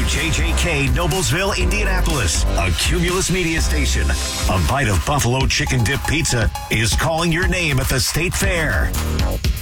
WJJK Noblesville, Indianapolis, a Cumulus media station. A bite of buffalo chicken dip pizza is calling your name at the State Fair.